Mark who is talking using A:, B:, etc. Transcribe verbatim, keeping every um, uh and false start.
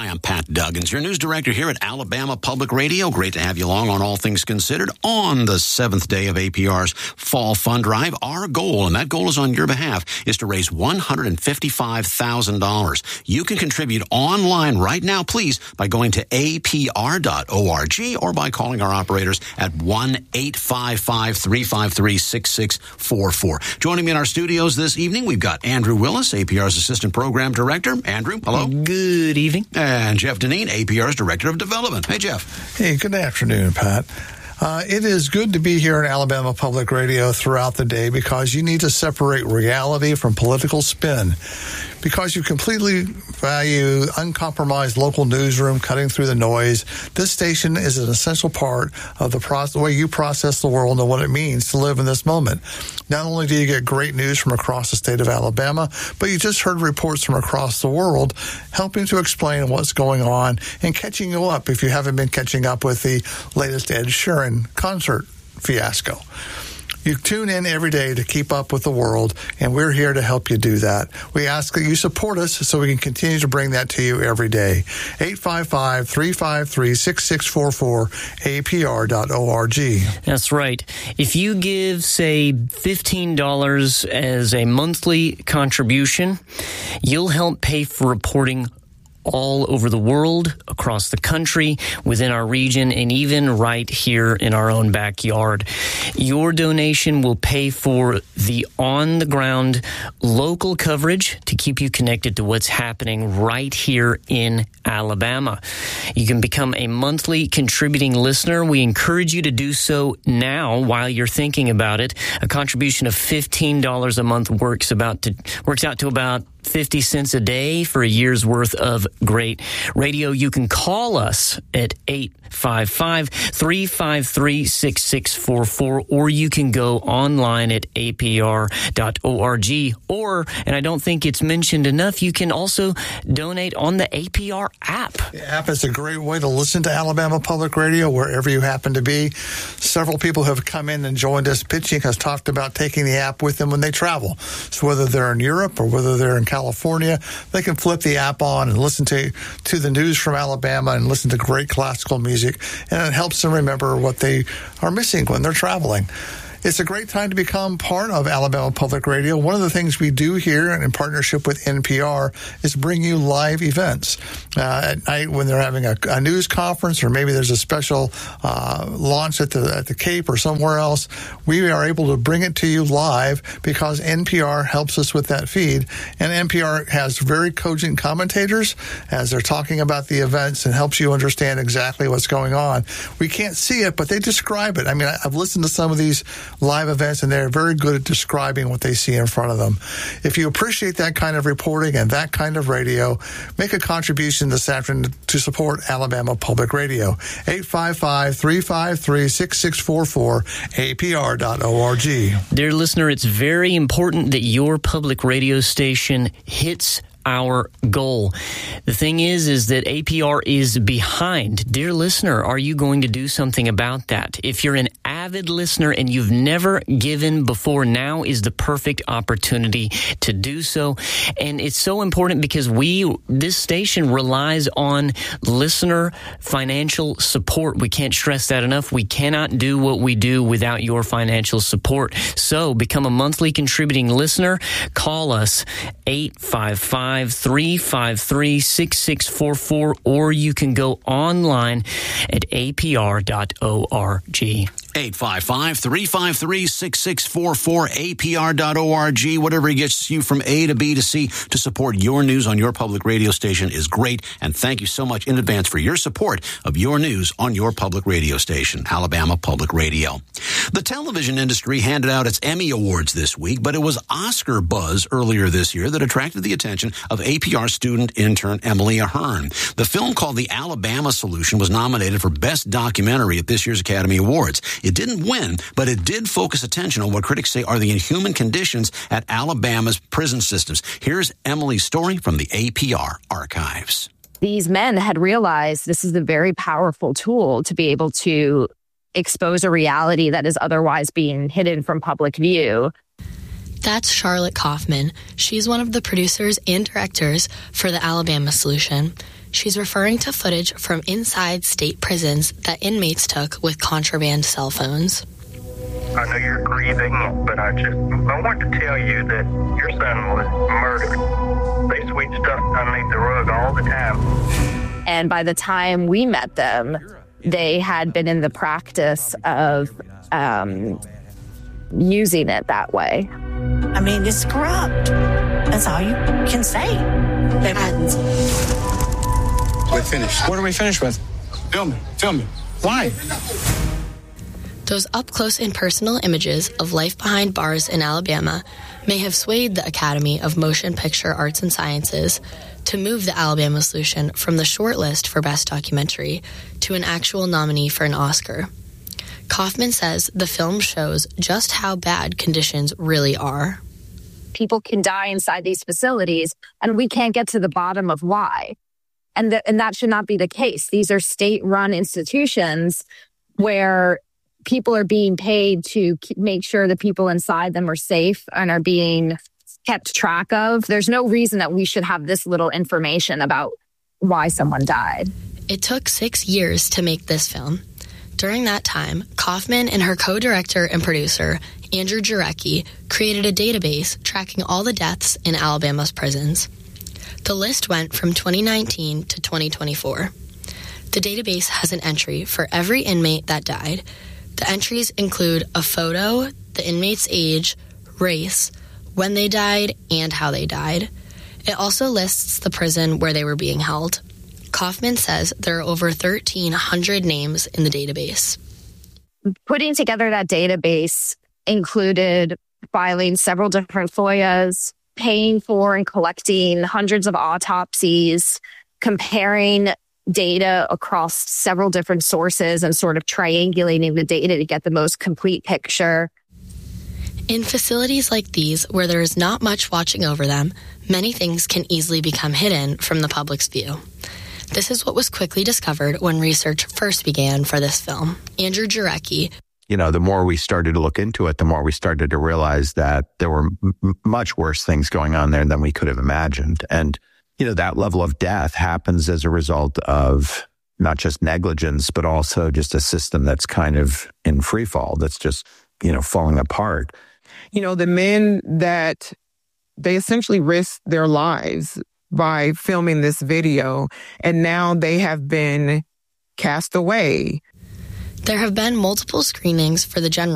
A: Hi, I'm Pat Duggins, your news director here at Alabama Public Radio. Great to have you along on All Things Considered on the seventh day of A P R's Fall Fund Drive. Our goal, and that goal is on your behalf, is to raise one hundred fifty-five thousand dollars. You can contribute online right now, please, by going to A P R dot org or by calling our operators at one eight five five, three five three, six six four four. Joining me in our studios this evening, we've got Andrew Willis, A P R's Assistant Program Director. Andrew, hello.
B: Good evening.
A: And Jeff Deneen, A P R's Director of Development. Hey, Jeff.
C: Hey, good afternoon, Pat. Uh, it is good to be here in Alabama Public Radio throughout the day because you need to separate reality from political spin. Because you completely value uncompromised local newsroom cutting through the noise, this station is an essential part of the, process, the way you process the world and what it means to live in this moment. Not only do you get great news from across the state of Alabama, but you just heard reports from across the world helping to explain what's going on and catching you up if you haven't been catching up with the latest Ed Sheeran concert fiasco. You tune in every day to keep up with the world, and we're here to help you do that. We ask that you support us so we can continue to bring that to you every day. eight five five, three five three, six six four four, A P R dot org.
B: That's right. If you give, say, fifteen dollars as a monthly contribution, you'll help pay for reporting all over the world, across the country, within our region, and even right here in our own backyard. Your donation will pay for the on-the-ground local coverage to keep you connected to what's happening right here in Alabama. You can become a monthly contributing listener. We encourage you to do so now while you're thinking about it. A contribution of fifteen dollars a month works about to works out to about fifty cents a day for a year's worth of great radio. You can call us at eight five five, three five three, six six four four, or you can go online at A P R dot org. Or, and I don't think it's mentioned enough, you can also donate on the A P R app.
C: The app is a great way to listen to Alabama Public Radio wherever you happen to be. Several people have come in and joined us. Pitching has talked about taking the app with them when they travel. So whether they're in Europe or whether they're in California, they can flip the app on and listen to, to the news from Alabama and listen to great classical music, and it helps them remember what they are missing when they're traveling. It's a great time to become part of Alabama Public Radio. One of the things we do here in partnership with N P R is bring you live events. Uh, at night when they're having a, a news conference, or maybe there's a special uh, launch at the at the Cape or somewhere else, we are able to bring it to you live because N P R helps us with that feed. And N P R has very cogent commentators as they're talking about the events and helps you understand exactly what's going on. We can't see it, but they describe it. I mean, I've listened to some of these live events, and they're very good at describing what they see in front of them. If you appreciate that kind of reporting and that kind of radio, make a contribution this afternoon to support Alabama Public Radio. eight five five, three five three, six six four four, A P R dot org.
B: Dear listener, it's very important that your public radio station hits our goal. The thing is, is that A P R is behind. Dear listener, are you going to do something about that? If you're an avid listener and you've never given before, now is the perfect opportunity to do so. And it's so important because we, this station relies on listener financial support. We can't stress that enough. We cannot do what we do without your financial support. So become a monthly contributing listener. Call us eight five five, three five three, six six four four, or you can go online at A P R dot org.
A: eight five five, three five three, six six four four, A P R dot org. Whatever gets you from A to B to C to support your news on your public radio station is great. And thank you so much in advance for your support of your news on your public radio station, Alabama Public Radio. The television industry handed out its Emmy Awards this week, but it was Oscar buzz earlier this year that attracted the attention of A P R student intern Emily Ahern. The film called The Alabama Solution was nominated for Best Documentary at this year's Academy Awards. It didn't win, but it did focus attention on what critics say are the inhuman conditions at Alabama's prison systems. Here's Emily's story from the A P R archives.
D: These men had realized this is a very powerful tool to be able to expose a reality that is otherwise being hidden from public view.
E: That's Charlotte Kaufman. She's one of the producers and directors for the Alabama Solution. She's referring to footage from inside state prisons that inmates took with contraband cell phones.
F: I know you're grieving, but I just I want to tell you that your son was murdered. They sweep stuff underneath the rug all the time.
D: And by the time we met them, they had been in the practice of um, using it that way.
G: I mean, it's corrupt. That's all you can say. They've had.
H: We're finished. What are we finished with? Film me. Film me. Why?
E: Those up-close and personal images of life behind bars in Alabama may have swayed the Academy of Motion Picture Arts and Sciences to move the Alabama Solution from the shortlist for Best Documentary to an actual nominee for an Oscar. Kaufman says the film shows just how bad conditions really are.
D: People can die inside these facilities, and we can't get to the bottom of why. And, th- and that should not be the case. These are state-run institutions where people are being paid to make sure the people inside them are safe and are being kept track of. There's no reason that we should have this little information about why someone died.
E: It took six years to make this film. During that time, Kaufman and her co-director and producer, Andrew Jarecki, created a database tracking all the deaths in Alabama's prisons. The list went from twenty nineteen to twenty twenty-four. The database has an entry for every inmate that died. The entries include a photo, the inmate's age, race, when they died, and how they died. It also lists the prison where they were being held. Kaufman says there are over thirteen hundred names in the database.
D: Putting together that database included filing several different F O I As, paying for and collecting hundreds of autopsies, comparing data across several different sources and sort of triangulating the data to get the most complete picture.
E: In facilities like these, where there is not much watching over them, many things can easily become hidden from the public's view. This is what was quickly discovered when research first began for this film. Andrew Jarecki.
I: You know, the more we started to look into it, the more we started to realize that there were m- much worse things going on there than we could have imagined. And, you know, that level of death happens as a result of not just negligence, but also just a system that's kind of in free fall, that's just, you know, falling apart.
J: You know, the men that they essentially risked their lives by filming this video, and now they have been cast away.
E: There have been multiple screenings for the general